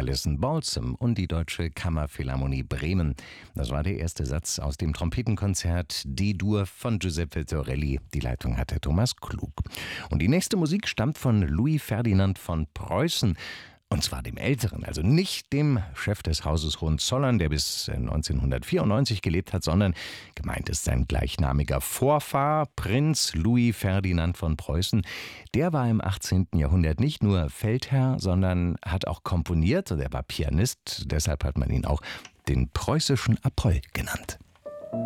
Alison Balsam und die Deutsche Kammerphilharmonie Bremen. Das war der erste Satz aus dem Trompetenkonzert D-Dur von Giuseppe Torelli. Die Leitung hatte Thomas Klug. Und die nächste Musik stammt von Louis Ferdinand von Preußen. Und zwar dem Älteren, also nicht dem Chef des Hauses Hohenzollern, der bis 1994 gelebt hat, sondern gemeint ist sein gleichnamiger Vorfahr, Prinz Louis Ferdinand von Preußen. Der war im 18. Jahrhundert nicht nur Feldherr, sondern hat auch komponiert und er war Pianist. Deshalb hat man ihn auch den preußischen Apoll genannt.